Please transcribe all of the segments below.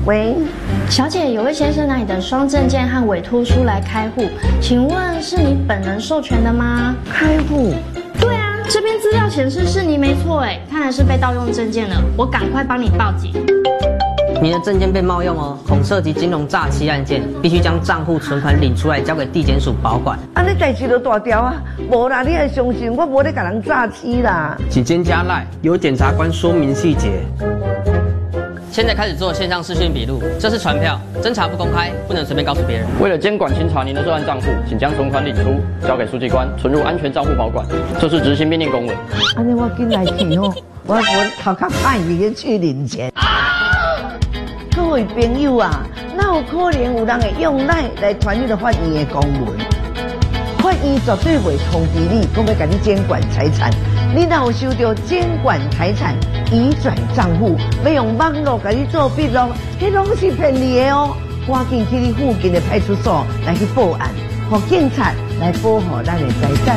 喂， 小姐，有位先生拿你的双证件和委托书来开户，请问是你本人授权的吗？ 开户？ 对啊，这边资料显示是你没错哎，看来是被盗用证件了，我赶快帮你报警。 你的证件被冒用哦，恐涉及金融诈欺案件，必须将账户存款领出来，交给地检署保管。 啊，你代志都大条啊，无啦，你还相信我无咧甲人诈欺啦？ 请先加赖，由检察官说明细节。 现在开始做线上视讯笔录，这是传票，侦查不公开，不能随便告诉别人。 为了监管清查您的涉案账户，请将存款领出，交给书记官存入安全账户保管。这是执行命令公文。 安尼我紧来去哦，我头壳歹去去领钱。各位朋友啊，哪有可能有人会用赖来传你的法院的公文？法院绝对袂通知你，讲要甲你监管财产。你若有收到监管财产移转账户，要用网络甲你做笔录，迄拢是骗你的哦。赶紧去你附近的派出所来去报案，让警察来保护咱的财产。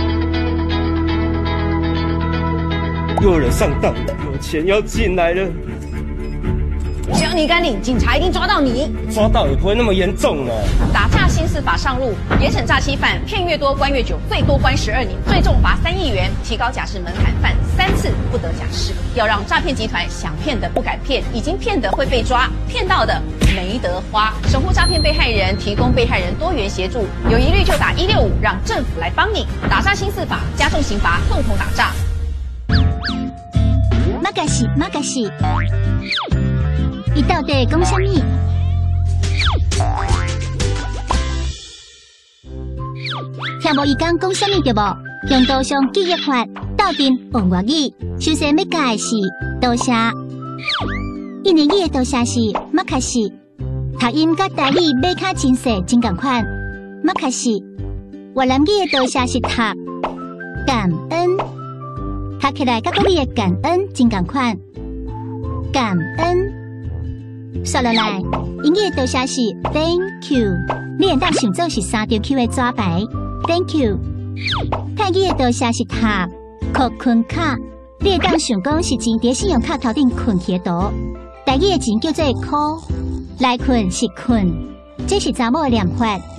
又有人上当了，有钱要进来了。 只要你敢领，警察一定抓到你。 抓到也不会那么严重呢。 打诈新司法上路，严惩诈欺犯，骗越多关越久，最多关12年，最重罚3亿元，提高假释门槛，犯3次不得假释。要让诈骗集团想骗的不敢骗，已经骗的会被抓，骗到的没得花。守护诈骗被害人，提供被害人多元协助，有疑虑就打165，让政府来帮你。打诈新司法，加重刑罚，共同打诈。 马嘎西，伊到底讲什么？听无伊讲什么对无？用刀上记忆法，斗阵用外语，首先要教的是多谢。印尼语的多谢是马卡西，读音甲台语马卡真细真共款。马卡西，越南语的多谢是读感恩。读起来甲国语的感恩真共款，感恩。说落来，英语的多谢是 Thank you， 你会当想做是3条 Q 的纸牌 Thank you。泰语的多谢是塔扣困卡，你会当想讲是钱伫信用卡头顶困起的图。台语的钱叫做箍，来困是困，这是查某的念法。